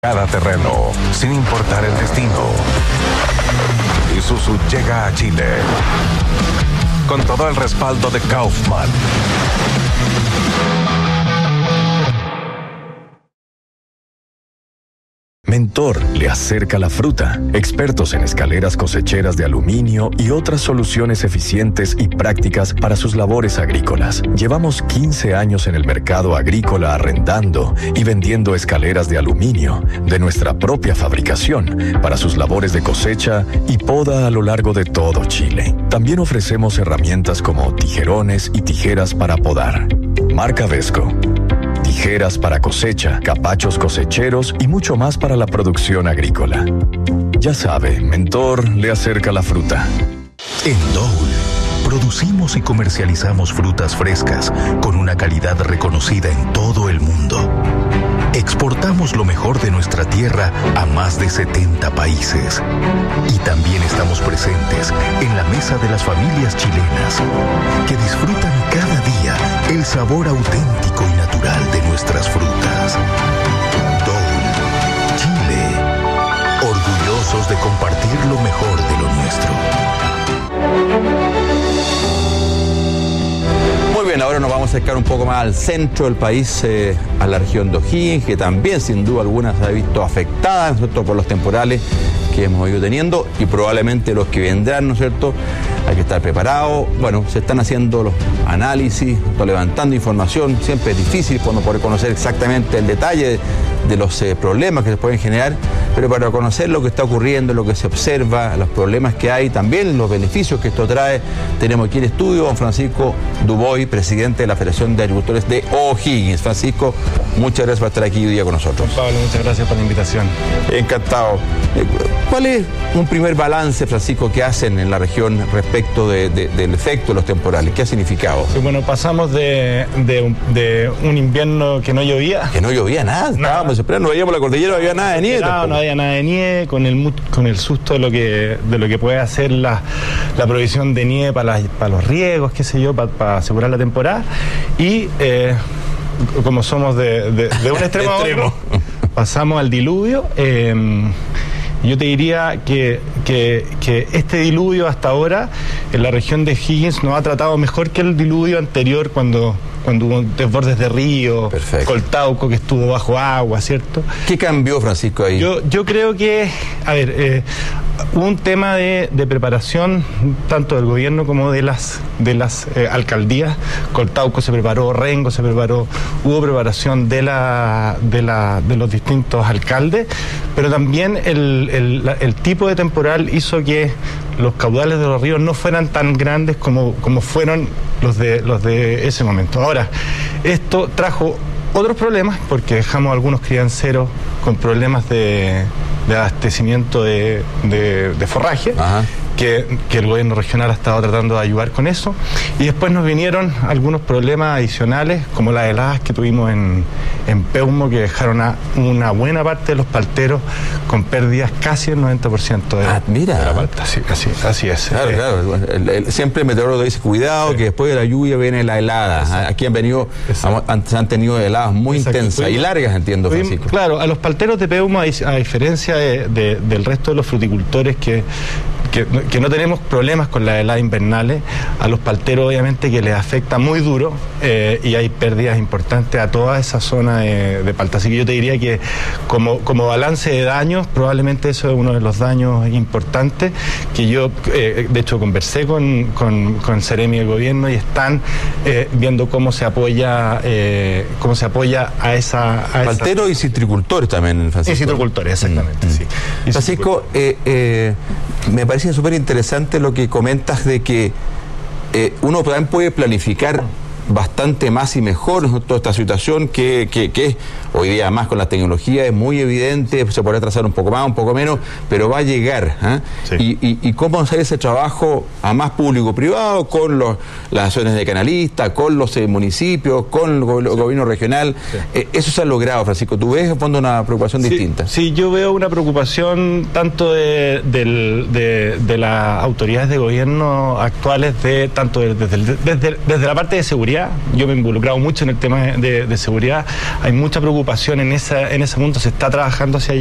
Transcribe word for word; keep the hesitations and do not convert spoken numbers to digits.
cada terreno, sin importar el destino. Isuzu llega a Chile con todo el respaldo de Kaufman. Mentor le acerca la fruta. Expertos en escaleras cosecheras de aluminio y otras soluciones eficientes y prácticas para sus labores agrícolas. Llevamos quince años en el mercado agrícola arrendando y vendiendo escaleras de aluminio de nuestra propia fabricación para sus labores de cosecha y poda a lo largo de todo Chile. También ofrecemos herramientas como tijerones y tijeras para podar. Marca Vesco. Tijeras para cosecha, capachos cosecheros y mucho más para la producción agrícola. Ya sabe, Mentor le acerca la fruta. En Dole, producimos y comercializamos frutas frescas con una calidad reconocida en todo el mundo. Exportamos lo mejor de nuestra tierra a más de setenta países. Y también estamos presentes en la mesa de las familias chilenas, que disfrutan cada día el sabor auténtico y natural de nuestras frutas. Dole, Chile, orgullosos de compartir lo mejor de lo nuestro. Muy bien, ahora nos vamos a acercar un poco más al centro del país, eh, a la región de O'Higgins, que también sin duda alguna se ha visto afectada, ¿no es cierto?, por los temporales que hemos ido teniendo y probablemente los que vendrán, ¿no es cierto? Hay que estar preparado. Bueno, se están haciendo los análisis, levantando información. Siempre es difícil cuando poder conocer exactamente el detalle de, de los eh, problemas que se pueden generar, pero para conocer lo que está ocurriendo, lo que se observa, los problemas que hay, también los beneficios que esto trae, tenemos aquí en estudio a don Francisco Dubois, presidente de la Federación de Agricultores de O'Higgins. Francisco, muchas gracias por estar aquí hoy día con nosotros. Don Pablo, muchas gracias por la invitación. Encantado. ¿Cuál es un primer balance, Francisco, que hacen en la región respecto de, de, del efecto de los temporales? ¿Qué ha significado? Sí, bueno, pasamos de, de, un, de un invierno que no llovía. Que no llovía nada, nada. Estábamos esperando, no veíamos la cordillera, no había nada de nieve. No, no había nada de nieve, con el, con el susto de lo que, de lo que puede hacer la, la provisión de nieve para, la, para los riegos, qué sé yo, para, para asegurar la temporada. Y eh, como somos de, de, de un extremo a otro, pasamos al diluvio. Eh, Yo te diría que, que, que este diluvio hasta ahora en la región de Higgins nos ha tratado mejor que el diluvio anterior cuando, cuando hubo desbordes de río, Perfecto. Coltauco que estuvo bajo agua, ¿cierto? ¿Qué cambió, Francisco, ahí? Yo, yo creo que, a ver, eh, hubo un tema de, de preparación tanto del gobierno como de las, de las eh, alcaldías. Coltauco se preparó, Rengo se preparó, hubo preparación de, la, de, la, de los distintos alcaldes, pero también el El, el tipo de temporal hizo que los caudales de los ríos no fueran tan grandes como, como fueron los de, los de ese momento. Ahora, esto trajo otros problemas porque dejamos algunos crianceros con problemas de, de abastecimiento de, de, de forraje. Ajá. Que, que el gobierno regional ha estado tratando de ayudar con eso, y después nos vinieron algunos problemas adicionales como las heladas que tuvimos en, en Peumo, que dejaron a una buena parte de los palteros con pérdidas casi el noventa por ciento de, ah, mira. de la palta. Así, así, así es. Claro, eh, claro. El, el, siempre el meteorólogo dice cuidado, sí, que después de la lluvia viene la helada. Exacto. Aquí han venido, han, han tenido heladas muy Exacto. intensas tuvimos, y largas, entiendo, tuvimos, Francisco. Claro, a los palteros de Peumo, a, a diferencia de, de, del resto de los fruticultores que Que, que no tenemos problemas con las heladas invernales, a los palteros obviamente que les afecta muy duro eh, y hay pérdidas importantes a toda esa zona de, de palta. Así que yo te diría que como, como balance de daños, probablemente eso es uno de los daños importantes que yo, eh, de hecho, conversé con, con, con Seremi del gobierno y están eh, viendo cómo se apoya eh, cómo se apoya a esa... A palteros esa... y citricultores también, Francisco. Y citricultores, exactamente, mm. sí. Y Francisco, eh, eh, me parece súper interesante lo que comentas de que eh, uno también puede planificar bastante más y mejor, ¿no?, toda esta situación que, que, que hoy día más con la tecnología es muy evidente, se podrá trazar un poco más, un poco menos, pero va a llegar. ¿eh? Sí. Y, y, y cómo hacer ese trabajo a más público-privado, con los, las acciones de canalistas, con los eh, municipios, con el, go el gobierno regional. Sí. Eh, eso se ha logrado, Francisco. ¿Tú ves en fondo una preocupación sí, distinta? Sí, yo veo una preocupación tanto de, de, de, de las autoridades de gobierno actuales, de tanto de, desde, desde, desde la parte de seguridad. Yo me he involucrado mucho en el tema de, de seguridad. Hay mucha preocupación preocupación en, esa, en ese punto, se está trabajando hacia allá.